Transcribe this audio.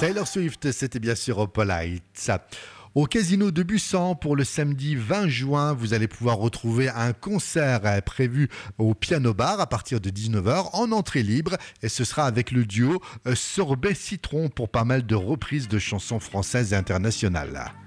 Taylor Swift, c'était bien sûr Polite. Au Casino de Bussan, pour le samedi 20 juin, vous allez pouvoir retrouver un concert prévu au Piano Bar à partir de 19h en entrée libre. Et ce sera avec le duo Sorbet Citron pour pas mal de reprises de chansons françaises et internationales.